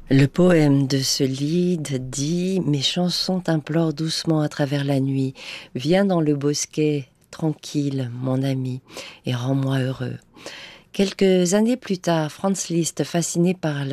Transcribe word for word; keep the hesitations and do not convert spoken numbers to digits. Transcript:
Le poème de ce Lyde dit: Mes chansons t'implorent doucement à travers la nuit. Viens dans le bosquet, tranquille, mon ami, et rends-moi heureux. Quelques années plus tard, Franz Liszt, fasciné par